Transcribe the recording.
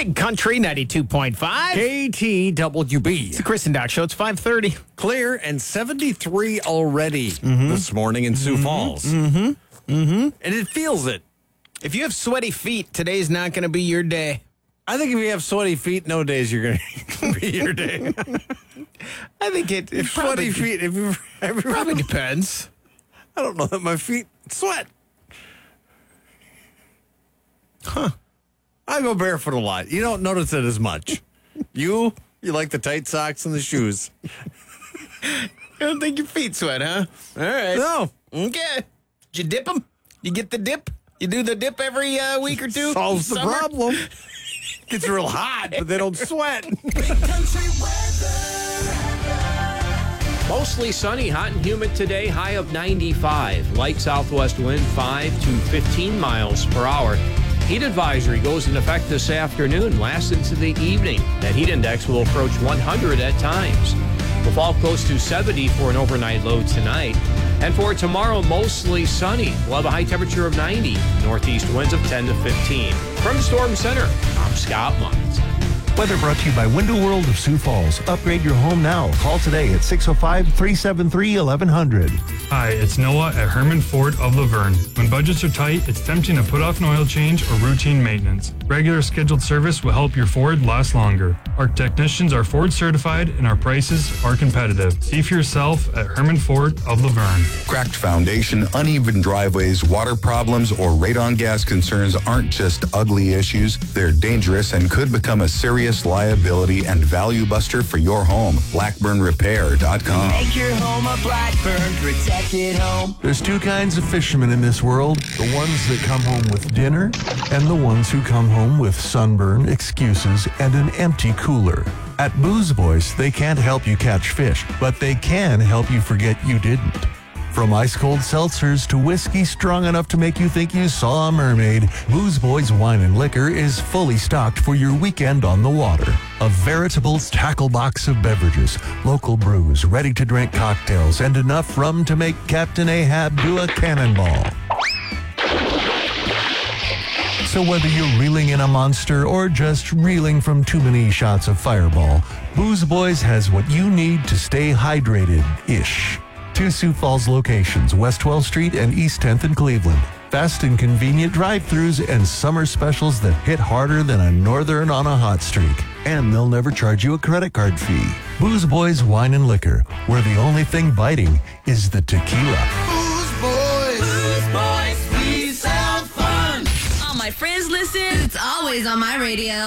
Big Country 92.5. KTWB. It's the Chris and Doc Show. It's 5:30. Clear and 73 already this morning in Sioux Falls. And it feels it. If you have sweaty feet, today's not going to be your day. I think if you have sweaty feet, no days you're going to be your day. I think it Sweaty feet. probably depends. I don't know that my feet sweat. Huh. I go barefoot a lot. You don't notice it as much. You like the tight socks and the shoes. I don't think your feet sweat, huh? All right. No. Okay. Did you dip them? You get the dip? You do the dip every week or two? Solves the Summer? problem. Gets real hot, but they don't sweat. Mostly sunny, hot and humid today, high of 95. Light southwest wind 5 to 15 miles per hour. Heat advisory goes into effect this afternoon, lasts into the evening. That heat index will approach 100 at times. We'll fall close to 70 for an overnight low tonight. And for tomorrow, mostly sunny. We'll have a high temperature of 90. Northeast winds of 10 to 15. From the Storm Center, I'm Scott Muntz. Weather brought to you by Window World of Sioux Falls. Upgrade your home now. Call today at 605-373-1100. Hi, it's Noah at Herman Ford of Laverne. When budgets are tight, it's tempting to put off an oil change or routine maintenance. Regular scheduled service will help your Ford last longer. Our technicians are Ford certified and our prices are competitive. See for yourself at Herman Ford of Laverne. Cracked foundation, uneven driveways, water problems, or radon gas concerns aren't just ugly issues. They're dangerous and could become a serious liability and value buster for your home. BlackburnRepair.com. Make your home a Blackburn protected home. There's two kinds of fishermen in this world. The ones that come home with dinner and the ones who come home with sunburn, excuses, and an empty cooler. At Booze Boys, they can't help you catch fish, but they can help you forget you didn't. From ice-cold seltzers to whiskey strong enough to make you think you saw a mermaid, Booze Boys Wine and Liquor is fully stocked for your weekend on the water. A veritable tackle box of beverages, local brews, ready-to-drink cocktails, and enough rum to make Captain Ahab do a cannonball. So whether you're reeling in a monster or just reeling from too many shots of Fireball, Booze Boys has what you need to stay hydrated-ish. Two Sioux Falls locations, West 12th Street and East 10th in Cleveland. Fast and convenient drive-thrus and summer specials that hit harder than a northern on a hot streak. And they'll never charge you a credit card fee. Booze Boys Wine and Liquor, where the only thing biting is the tequila. Booze Boys, we sell fun. All my friends listen. It's always on my radio.